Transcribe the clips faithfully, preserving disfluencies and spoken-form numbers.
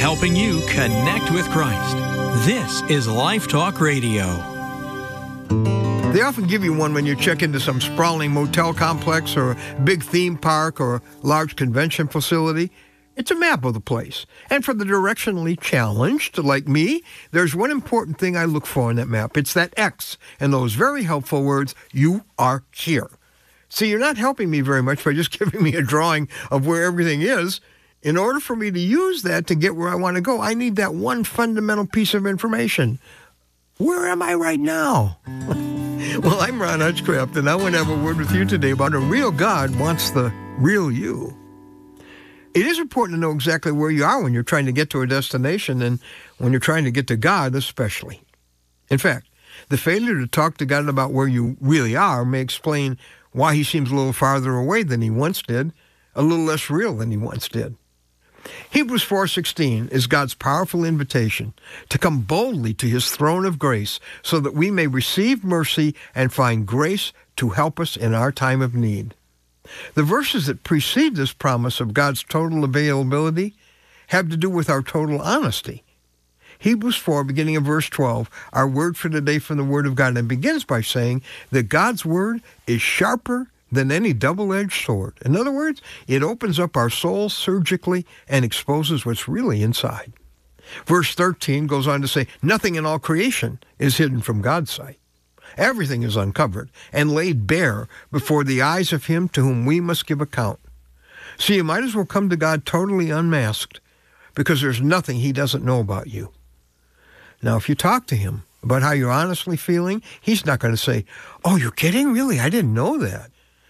helping you connect with Christ. This is Life Talk Radio. They often give you one when you check into some sprawling motel complex or a big theme park or a large convention facility. It's a map of the place. And for the directionally challenged, like me, there's one important thing I look for in that map. It's that X and those very helpful words, "You are here." See, you're not helping me very much by just giving me a drawing of where everything is. In order for me to use that to get where I want to go, I need that one fundamental piece of information. Where am I right now? Well, I'm Ron Hutchcraft, and I want to have a word with you today about a real God wants the real you. It is important to know exactly where you are when you're trying to get to a destination, and when you're trying to get to God especially. In fact, the failure to talk to God about where you really are may explain why he seems a little farther away than he once did, a little less real than he once did. Hebrews four sixteen is God's powerful invitation to come boldly to his throne of grace so that we may receive mercy and find grace to help us in our time of need. The verses that precede this promise of God's total availability have to do with our total honesty. Hebrews four, beginning of verse twelve, our word for today from the Word of God, and begins by saying that God's Word is sharper than any double-edged sword. In other words, it opens up our soul surgically and exposes what's really inside. Verse thirteen goes on to say, nothing in all creation is hidden from God's sight. Everything is uncovered and laid bare before the eyes of him to whom we must give account. So you might as well come to God totally unmasked, because there's nothing he doesn't know about you. Now, if you talk to him about how you're honestly feeling, he's not going to say, "Oh, you're kidding? Really? I didn't know that."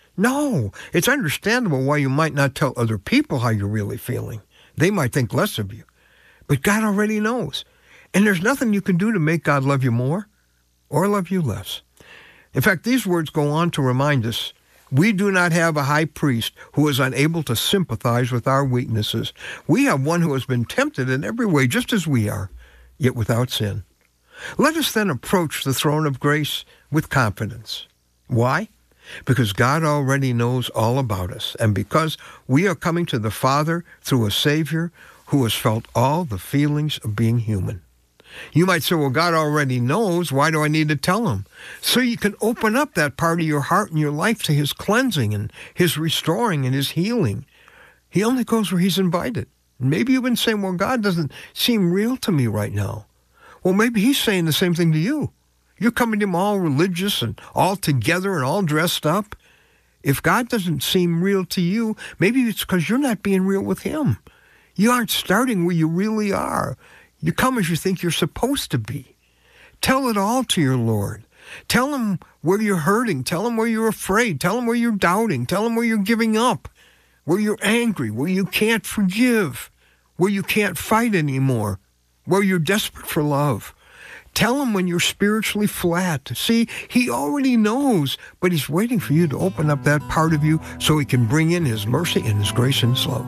No, it's understandable why you might not tell other people how you're really feeling. They might think less of you. But God already knows. And there's nothing you can do to make God love you more or love you less. In fact, these words go on to remind us, we do not have a high priest who is unable to sympathize with our weaknesses. We have one who has been tempted in every way, just as we are, yet without sin. Let us then approach the throne of grace with confidence. Why? Because God already knows all about us, and because we are coming to the Father through a Savior who has felt all the feelings of being human. You might say, well, God already knows. Why do I need to tell him? So you can open up that part of your heart and your life to his cleansing and his restoring and his healing. He only goes where he's invited. Maybe you've been saying, well, God doesn't seem real to me right now. Well, maybe he's saying the same thing to you. You're coming to him all religious and all together and all dressed up. If God doesn't seem real to you, maybe it's because you're not being real with him. You aren't starting where you really are. You come as you think you're supposed to be. Tell it all to your Lord. Tell him where you're hurting. Tell him where you're afraid. Tell him where you're doubting. Tell him where you're giving up, where you're angry, where you can't forgive, where you can't fight anymore, where you're desperate for love. Tell him when you're spiritually flat. See, he already knows, but he's waiting for you to open up that part of you so he can bring in his mercy and his grace and his love.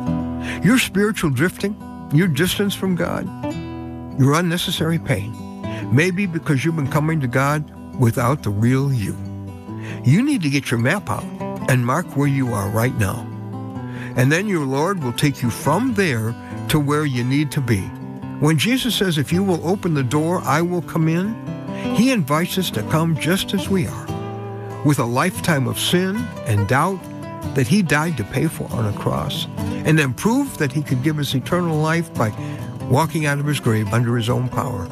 Your spiritual drifting, your distance from God, your unnecessary pain, maybe because you've been coming to God without the real you. You need to get your map out and mark where you are right now. And then your Lord will take you from there to where you need to be. When Jesus says, if you will open the door, I will come in, he invites us to come just as we are, with a lifetime of sin and doubt that he died to pay for on a cross, and then prove that he could give us eternal life by walking out of his grave under his own power.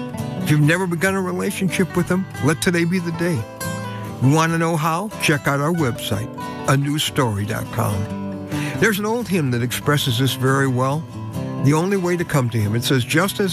If you've never begun a relationship with him, let today be the day. You want to know how? Check out our website, a new story dot com. There's an old hymn that expresses this very well. The only way to come to him, it says, just as